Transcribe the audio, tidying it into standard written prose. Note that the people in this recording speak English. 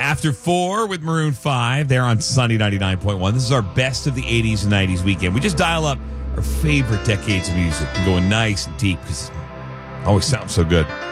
After 4 with Maroon 5, they're on Sunny 99.1. This is our best of the 80s and 90s weekend. We just dial up our favorite decades of music and going nice and deep because it always sounds so good.